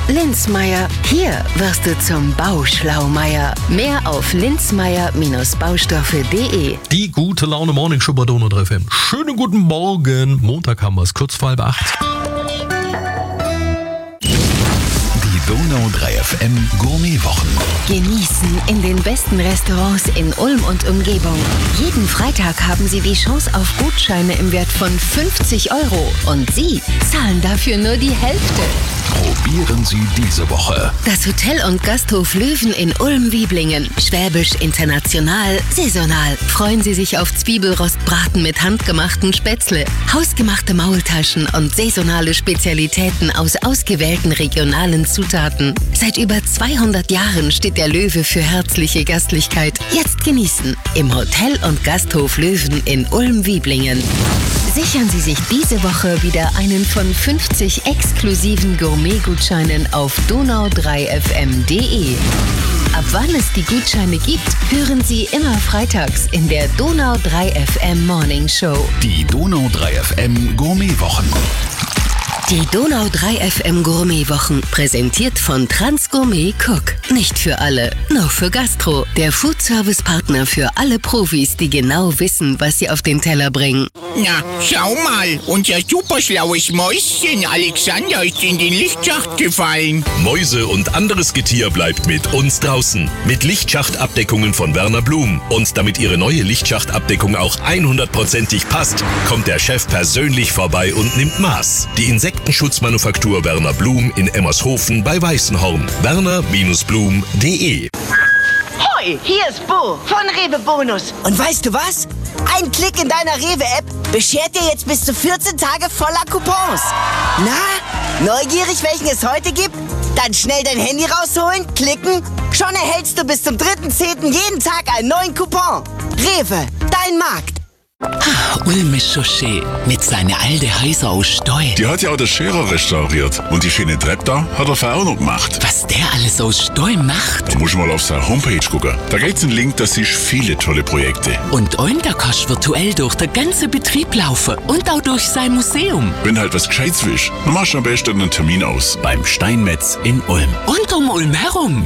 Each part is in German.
Linzmeier. Hier wirst du zum Bauschlaumeier. Mehr auf linzmeier-baustoffe.de. Die gute Laune Morning Show bei Donau 3 FM. Schönen guten Morgen. Montag haben wir es, kurz vor 7:30. Donau 3 FM Gourmetwochen. Genießen in den besten Restaurants in Ulm und Umgebung. Jeden Freitag haben Sie die Chance auf Gutscheine im Wert von 50 € und Sie zahlen dafür nur die Hälfte. Probieren Sie diese Woche Das Hotel und Gasthof Löwen in Ulm-Wieblingen. Schwäbisch, international, saisonal. Freuen Sie sich auf Zwiebelrostbraten mit handgemachten Spätzle, hausgemachte Maultaschen und saisonale Spezialitäten aus ausgewählten regionalen Zutaten. Seit über 200 Jahren steht der Löwe für herzliche Gastlichkeit. Jetzt genießen im Hotel und Gasthof Löwen in Ulm-Wieblingen. Sichern Sie sich diese Woche wieder einen von 50 exklusiven Gourmet-Gutscheinen auf donau3fm.de. Ab wann es die Gutscheine gibt, hören Sie immer freitags in der Donau 3 FM Morning Show. die Donau 3 FM Gourmetwochen. Die Donau 3 FM Gourmetwochen, präsentiert von Transgourmet Cook. Nicht für alle, nur für Gastro. Der Foodservice-Partner für alle Profis, die genau wissen, was sie auf den Teller bringen. Na, schau mal, unser superschlaues Mäuschen Alexander ist in den Lichtschacht gefallen. Mäuse und anderes Getier bleibt mit uns draußen. Mit Lichtschachtabdeckungen von Werner Blum. Und damit Ihre neue Lichtschachtabdeckung auch 100%ig passt, kommt der Chef persönlich vorbei und nimmt Maß. Die Insektenschutzmanufaktur Werner Blum in Emmershofen bei Weißenhorn. werner-blum.de. Hoi, hier ist Bo von Rewe Bonus. Und weißt du was? Ein Klick in deiner Rewe-App beschert dir jetzt bis zu 14 Tage voller Coupons. Na, neugierig, welchen es heute gibt? Dann schnell dein Handy rausholen, klicken. Schon erhältst du bis zum 3.10. jeden Tag einen neuen Coupon. Rewe, dein Markt. Ulm ist so schön, mit seinen alten Häusern aus Steu. Die hat ja auch der Scherer restauriert. Und die schöne Treppe da hat er vorher auch noch gemacht. Was der alles aus Steu macht. Da musst du mal auf seine Homepage gucken. Da gibt's einen Link, da siehst du viele tolle Projekte. Und da kannst du virtuell durch den ganzen Betrieb laufen und auch durch sein Museum. Wenn halt was Gescheites willst, dann machst du am besten einen Termin aus. Beim Steinmetz in Ulm. Und um Ulm herum.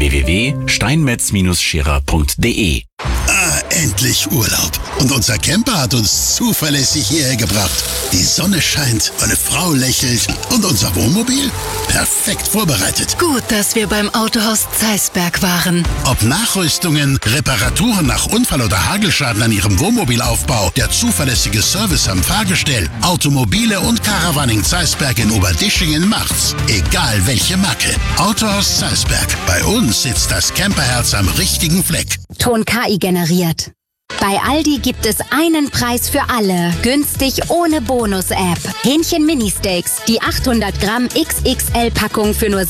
www.steinmetz-scherer.de. Endlich Urlaub. Und unser Camper hat uns zuverlässig hierher gebracht. Die Sonne scheint, meine Frau lächelt und unser Wohnmobil perfekt vorbereitet. Gut, dass wir beim Autohaus Zeisberg waren. Ob Nachrüstungen, Reparaturen nach Unfall oder Hagelschaden an Ihrem Wohnmobilaufbau, der zuverlässige Service am Fahrgestell, Automobile und Caravaning Zeisberg in Oberdischingen macht's. Egal welche Marke. Autohaus Zeisberg. Bei uns sitzt das Camperherz am richtigen Fleck. Ton KI generiert. Bei Aldi gibt es einen Preis für alle. Günstig ohne Bonus-App. Hähnchen Mini-Steaks. Die 800 Gramm XXL-Packung für nur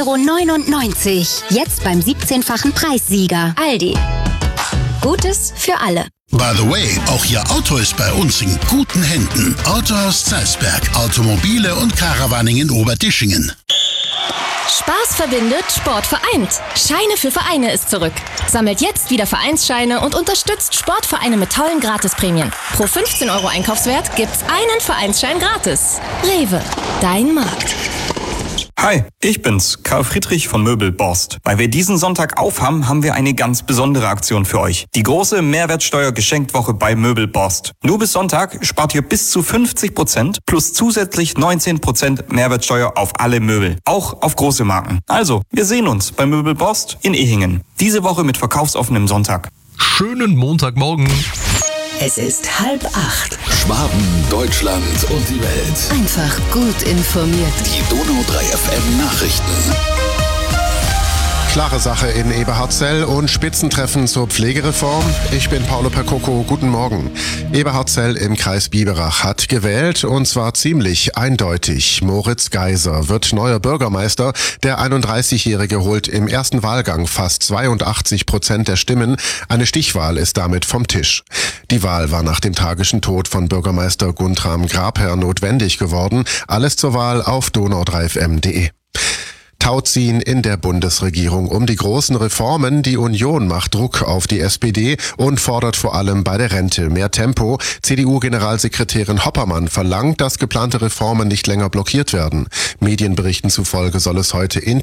6,99 €. Jetzt beim 17-fachen Preissieger. Aldi. Gutes für alle. By the way, auch Ihr Auto ist bei uns in guten Händen. Autohaus Zeisberg. Automobile und Caravaning in Oberdischingen. Spaß verbindet, Sport vereint. Scheine für Vereine ist zurück. Sammelt jetzt wieder Vereinsscheine und unterstützt Sportvereine mit tollen Gratisprämien. Pro 15 € Einkaufswert gibt's einen Vereinsschein gratis. Rewe, dein Markt. Hi, ich bin's, Karl Friedrich von Möbel Borst. Weil wir diesen Sonntag aufhaben, haben wir eine ganz besondere Aktion für euch. Die große Mehrwertsteuer-Geschenkwoche bei Möbel Borst. Nur bis Sonntag spart ihr bis zu 50% plus zusätzlich 19% Mehrwertsteuer auf alle Möbel. Auch auf große Marken. Also, wir sehen uns bei Möbel Borst in Ehingen. Diese Woche mit verkaufsoffenem Sonntag. Schönen Montagmorgen. Es ist 7:30. Schwaben, Deutschland und die Welt. Einfach gut informiert. Die Donau 3 FM Nachrichten. Klare Sache in Eberhardzell und Spitzentreffen zur Pflegereform. Ich bin Paolo Percoco, guten Morgen. Eberhardzell im Kreis Biberach hat gewählt und zwar ziemlich eindeutig. Moritz Geiser wird neuer Bürgermeister. Der 31-Jährige holt im ersten Wahlgang fast 82% der Stimmen. Eine Stichwahl ist damit vom Tisch. Die Wahl war nach dem tragischen Tod von Bürgermeister Guntram Grabherr notwendig geworden. Alles zur Wahl auf donau3fm.de. Tauziehen in der Bundesregierung um die großen Reformen. Die Union macht Druck auf die SPD und fordert vor allem bei der Rente mehr Tempo. CDU-Generalsekretärin Hoppermann verlangt, dass geplante Reformen nicht länger blockiert werden. Medienberichten zufolge soll es heute